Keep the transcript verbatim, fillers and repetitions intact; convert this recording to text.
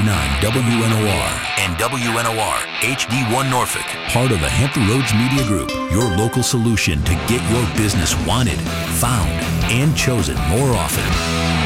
ninety-nine W N O R and W N O R H D one Norfolk. Part of the Hampton Roads Media Group, your local solution to get your business wanted, found, and chosen more often.